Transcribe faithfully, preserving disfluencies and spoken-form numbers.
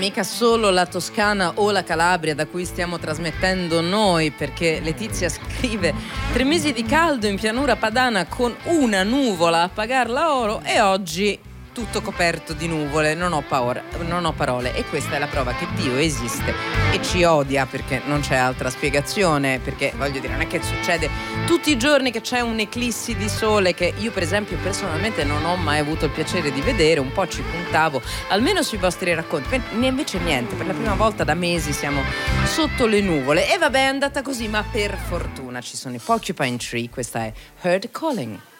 mica solo la Toscana o la Calabria da cui stiamo trasmettendo noi, perché Letizia scrive: tre mesi di caldo in pianura padana con una nuvola a pagarla oro e oggi tutto coperto di nuvole, non ho paura, non ho parole. E questa è la prova che Dio esiste e ci odia, perché non c'è altra spiegazione, perché voglio dire, non è che succede tutti i giorni che c'è un'eclissi di sole, che io per esempio personalmente non ho mai avuto il piacere di vedere. Un po' ci puntavo, almeno sui vostri racconti, invece niente, per la prima volta da mesi siamo sotto le nuvole. E vabbè, è andata così, ma per fortuna ci sono i Porcupine Tree. Questa è Heard Calling.